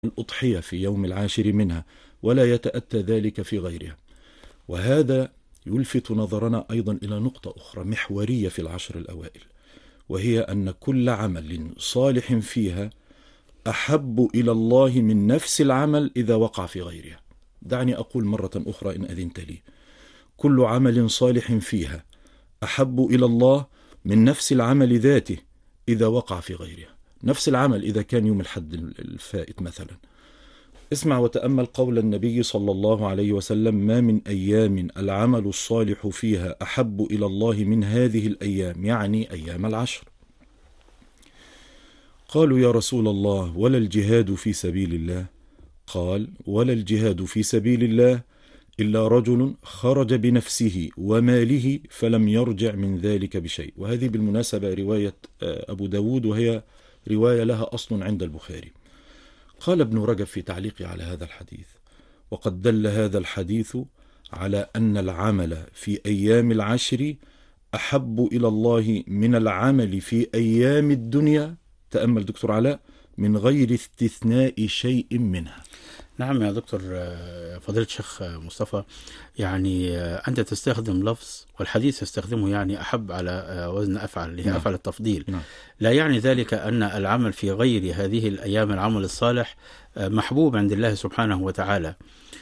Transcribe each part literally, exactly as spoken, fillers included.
الأضحية في يوم العاشر منها، ولا يتأتى ذلك في غيرها. وهذا يلفت نظرنا أيضا إلى نقطة أخرى محورية في العشر الأوائل، وهي أن كل عمل صالح فيها أحب إلى الله من نفس العمل إذا وقع في غيرها. دعني أقول مرة أخرى إن أذنت لي: كل عمل صالح فيها أحب إلى الله من نفس العمل ذاته إذا وقع في غيرها. نفس العمل إذا كان يوم الحد الفائت مثلا، اسمع وتأمل قول النبي صلى الله عليه وسلم: ما من أيام العمل الصالح فيها أحب إلى الله من هذه الأيام، يعني أيام العشر. قالوا: يا رسول الله، ولا الجهاد في سبيل الله؟ قال: ولا الجهاد في سبيل الله إلا رجل خرج بنفسه وماله فلم يرجع من ذلك بشيء. وهذه بالمناسبة رواية أبو داود، وهي رواية لها أصل عند البخاري. قال ابن رجب في تعليقه على هذا الحديث: وقد دل هذا الحديث على أن العمل في أيام العشر أحب إلى الله من العمل في أيام الدنيا، تأمل دكتور علاء، من غير استثناء شيء منها. نعم يا دكتور فضيلة الشيخ مصطفى، يعني أنت تستخدم لفظ والحديث يستخدمه يعني أحب على وزن أفعل، اللي هي نعم. أفعل التفضيل. نعم. لا يعني ذلك أن العمل في غير هذه الأيام العمل الصالح محبوب عند الله سبحانه وتعالى،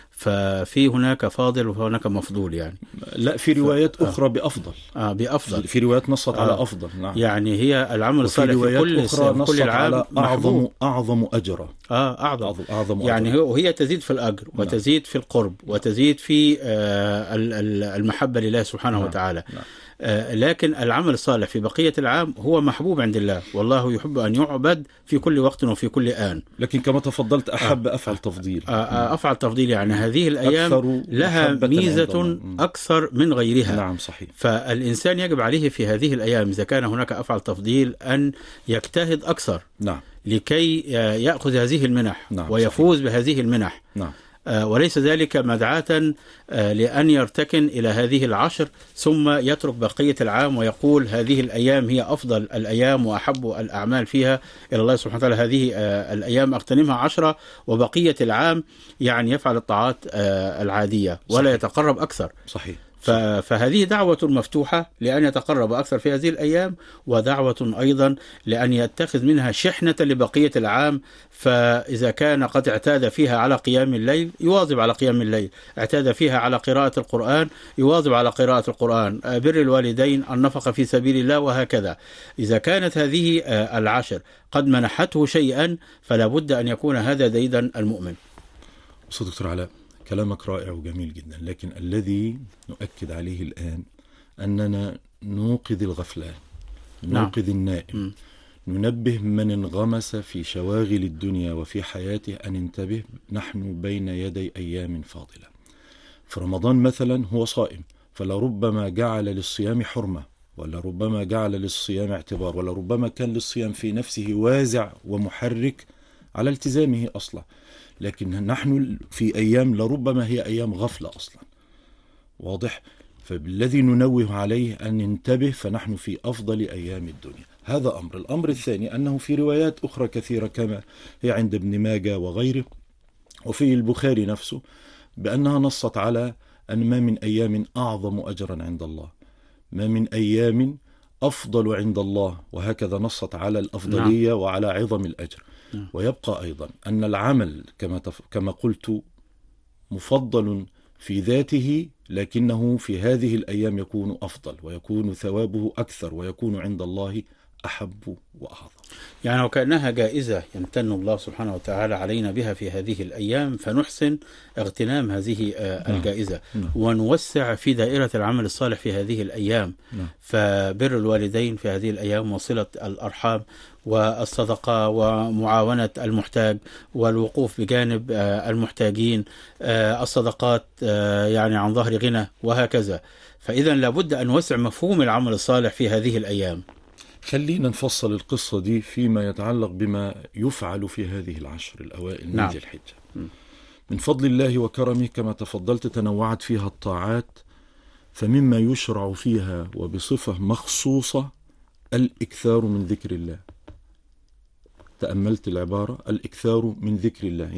ففي هناك فاضل وهناك مفضول يعني. لا، في روايات ف... أخرى بأفضل. آه بأفضل. في روايات نصت آه على أفضل. نعم. يعني هي العمل الصالح في كل أخرى في كل العام على أعظم أعظم أجرا. آه أعظم, أعظم, أعظم يعني أجرا. وهي تزيد في الأجر وتزيد في القرب وتزيد في آه المحبة لله سبحانه نعم. وتعالى. نعم. آه لكن العمل الصالح في بقية العام هو محبوب عند الله، والله يحب أن يعبد في كل وقت وفي كل آن. لكن كما تفضلت أحب آه أفعل تفضيل. آه آه أفعل تفضيل، يعني هذه الأيام لها ميزة أكثر من غيرها. نعم صحيح. فالإنسان يجب عليه في هذه الأيام إذا كان هناك أفعل تفضيل أن يجتهد أكثر. نعم. لكي يأخذ هذه المنح. نعم. ويفوز صحيح. بهذه المنح. نعم. وليس ذلك مدعاة لأن يرتكن إلى هذه العشر ثم يترك بقية العام ويقول هذه الأيام هي أفضل الأيام وأحب الأعمال فيها إلى الله سبحانه وتعالى، هذه الأيام أغتنمها عشرة وبقية العام يعني يفعل الطاعات العادية ولا صحيح. يتقرب أكثر. صحيح. فهذه دعوة مفتوحة لأن يتقرب أكثر في هذه الأيام، ودعوة أيضا لأن يتخذ منها شحنة لبقية العام. فإذا كان قد اعتاد فيها على قيام الليل يواظب على قيام الليل، اعتاد فيها على قراءة القرآن يواظب على قراءة القرآن، بر الوالدين، النفقة في سبيل الله، وهكذا. إذا كانت هذه العشر قد منحته شيئا فلا بد أن يكون هذا ديدا المؤمن. أستاذ دكتور علاء، كلامك رائع وجميل جدا، لكن الذي نؤكد عليه الآن أننا نوقظ الغفلان، نوقظ النائم. م. ننبه من انغمس في شواغل الدنيا وفي حياته أن انتبه، نحن بين يدي أيام فاضلة. في رمضان مثلا هو صائم، فلربما جعل للصيام حرمة، ولا ربما جعل للصيام اعتبار، ولا ربما كان للصيام في نفسه وازع ومحرك على التزامه أصلا. لكن نحن في أيام لربما هي أيام غفلة أصلا، واضح؟ فالذي ننوه عليه أن ننتبه، فنحن في أفضل أيام الدنيا. هذا أمر. الأمر الثاني أنه في روايات أخرى كثيرة كما هي عند ابن ماجه وغيره وفي البخاري نفسه بأنها نصت على أن ما من أيام أعظم أجرا عند الله، ما من أيام أفضل عند الله، وهكذا نصت على الأفضلية نعم. وعلى عظم الأجر. نعم. ويبقى أيضا أن العمل كما تف... كما قلت مفضل في ذاته، لكنه في هذه الأيام يكون أفضل ويكون ثوابه أكثر ويكون عند الله أحب وأعظم. يعني وكأنها جائزة يمتن الله سبحانه وتعالى علينا بها في هذه الأيام، فنحسن اغتنام هذه الجائزة. نعم. ونوسع في دائرة العمل الصالح في هذه الأيام. نعم. فبر الوالدين في هذه الأيام وصلة الأرحام والصدقة ومعاونة المحتاج والوقوف بجانب المحتاجين، الصدقات يعني عن ظهر غنى، وهكذا. فإذا لابد أن نوسع مفهوم العمل الصالح في هذه الأيام. خلينا نفصل القصة دي فيما يتعلق بما يفعل في هذه العشر الأوائل من ذي الحجة. من فضل الله وكرمه كما تفضلت تنوعت فيها الطاعات، فمما يشرع فيها وبصفة مخصوصة الإكثار من ذكر الله. تأملت العبارة الإكثار من ذكر الله،